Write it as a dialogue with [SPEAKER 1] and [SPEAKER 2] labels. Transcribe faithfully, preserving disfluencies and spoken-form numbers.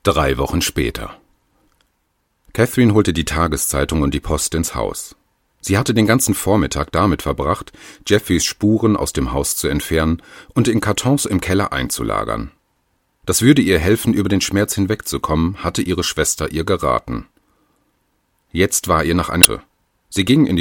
[SPEAKER 1] Drei Wochen später. Catherine holte die Tageszeitung und die Post ins Haus. Sie hatte den ganzen Vormittag damit verbracht, Jeffys Spuren aus dem Haus zu entfernen und in Kartons im Keller einzulagern. Das würde ihr helfen, über den Schmerz hinwegzukommen, hatte ihre Schwester ihr geraten. Jetzt war ihr nach einer... Sie ging in